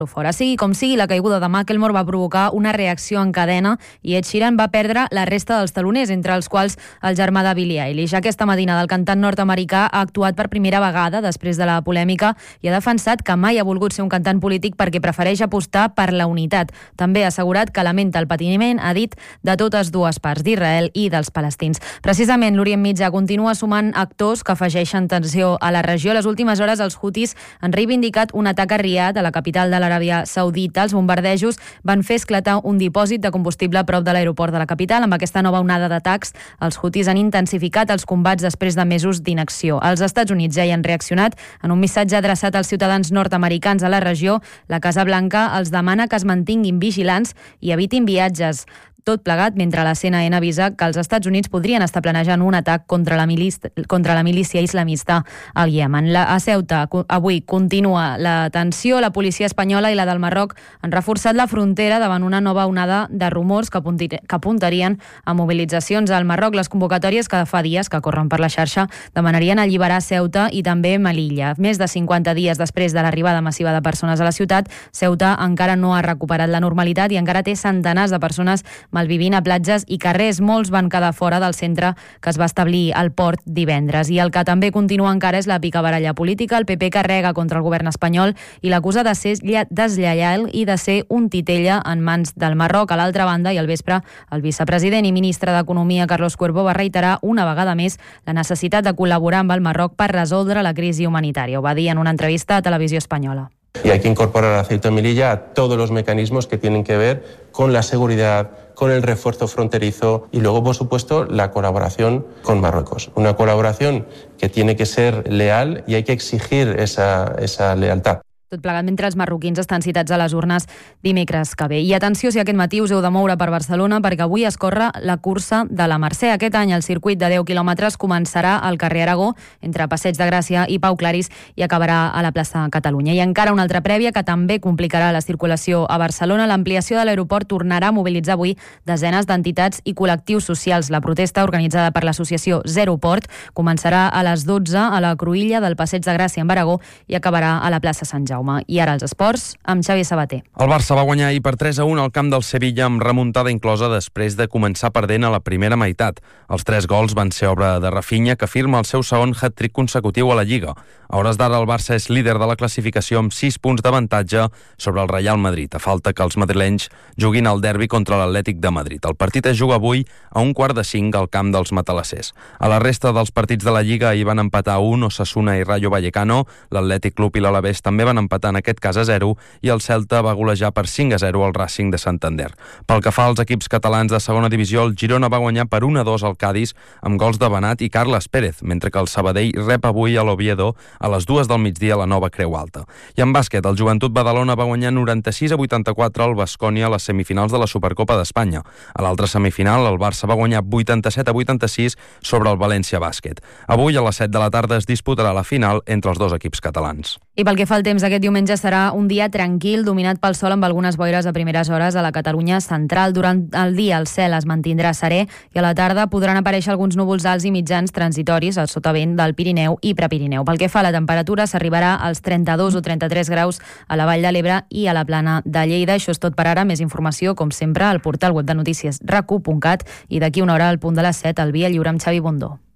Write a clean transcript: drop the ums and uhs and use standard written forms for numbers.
fora. Sigui com sigui, la caiguda de Macklemore va provocar una reacció en cadena i Ed Sheeran va perdre la resta dels taloners, entre els quals el germà de Billie Eilish. Aquesta matina del cantant nord-americà ha actuat per primera vegada després de la polèmica i ha defensat que mai ha volgut ser un cantant polític perquè prefereix apostar per la unitat. També ha assegurat que lamenta el patiment, ha dit, de totes dues parts, d'Israel i dels palestins. Precisament, l'Orient Mitjà continua sumant actors que afegeixen tensió a la regió. A les últimes hores, els Houthis han reivindicat un atac a Riad, a la capital de l'Aràbia Saudita. Els bombardejos van fer esclatar un dipòsit de combustible a prop de l'aeroport de la capital. Amb aquesta nova onada d'atacs, els Houthis han intensificat els combats després de mesos d'inacció. Els Estats Units ja hi han reaccionat. En un missatge adreçat als ciutadans nord-americans a la regió, la Casa Blanca els demana que es mantinguin vigilants i evitin viatges. Tot plegat mentre la CNN avisa que els Estats Units podrien estar planejant un atac contra la milícia islamista al Iemen. A Ceuta avui continua la tensió. La policia espanyola i la del Marroc han reforçat la frontera davant una nova onada de rumors que apuntarien a mobilitzacions al Marroc. Les convocatòries que fa dies que corren per la xarxa demanarien alliberar Ceuta i també Melilla. Més de 50 dies després de l'arribada massiva de persones a la ciutat, Ceuta encara no ha recuperat la normalitat i encara té centenars de persones malvivint a platges i carrers. Molts van quedar fora del centre que es va establir al port divendres. I el que també continua encara és la picabaralla política. El PP carrega contra el govern espanyol i l'acusa de ser deslleial i de ser un titella en mans del Marroc. A l'altra banda, i al vespre, el vicepresident i ministre d'Economia, Carlos Cuervo, va reiterar una vegada més la necessitat de col·laborar amb el Marroc per resoldre la crisi humanitària. Ho va dir en una entrevista a Televisió Espanyola. Y hay que incorporar a Ceuta y Melilla a todos los mecanismos que tienen que ver con la seguridad, con el refuerzo fronterizo y luego, por supuesto, la colaboración con Marruecos. Una colaboración que tiene que ser leal y hay que exigir esa lealtad. Tot plegat mentre els marroquins estan citats a les urnes dimecres que ve. I atenció si aquest matí us heu de moure per Barcelona perquè avui es corre la cursa de la Mercè. Aquest any el circuit de 10 quilòmetres començarà al carrer Aragó, entre Passeig de Gràcia i Pau Claris, i acabarà a la plaça Catalunya. I encara una altra prèvia que també complicarà la circulació a Barcelona. L'ampliació de l'aeroport tornarà a mobilitzar avui desenes d'entitats i col·lectius socials. La protesta, organitzada per l'associació Zero Port, començarà a les 12 a la cruïlla del Passeig de Gràcia amb Aragó i acabarà a la plaça Sant Jaume. I ara els esports, amb Xavi Sabater. El Barça va guanyar ahir per 3-1 al camp del Sevilla amb remuntada inclosa després de començar perdent a la primera meitat. Els 3 gols van ser obra de Rafinha, que firma el seu segon hat-trick consecutiu a la Lliga. A hores d'ara el Barça és líder de la classificació amb 6 punts d'avantatge sobre el Real Madrid, a falta que els madrilenys juguin al derbi contra l'Atlètic de Madrid. El partit es juga avui a 4:45 al camp dels matalassers. A la resta dels partits de la Lliga hi van empatar 1 Osasuna i Rayo Vallecano, l'Atlètic Club i l'Alavés també van empatar en aquest cas a 0 i el Celta va golejar per 5-0 al Racing de Santander. Pel que fa als equips catalans de segona divisió, el Girona va guanyar per 1-2 al Cádiz amb gols de Benat i Carles Pérez, mentre que el Sabadell rep avui a l'Oviedo a les 2 del migdia a la Nova Creu Alta. I en bàsquet, el Joventut Badalona va guanyar 96-84 al Baskonia a les semifinals de la Supercopa d'Espanya. A l'altra semifinal, el Barça va guanyar 87-86 sobre el València Bàsquet. Avui, a les 7 de la tarda, es disputarà la final entre els dos equips catalans. I pel que fa al temps, aquest diumenge serà un dia tranquil, dominat pel sol amb algunes boires a primeres hores a la Catalunya central. Durant el dia el cel es mantindrà serè i a la tarda podran aparèixer alguns núvols alts i mitjans transitoris al sotavent del Pirineu i Prepirineu. Pel que fa a la temperatura, s'arribarà als 32 o 33 graus a la Vall de l'Ebre i a la Plana de Lleida. Això és tot per ara. Més informació, com sempre, al portal web de notícies rac1.cat i d'aquí una hora al punt de les 7 al Via Lliure amb Xavi Bundó.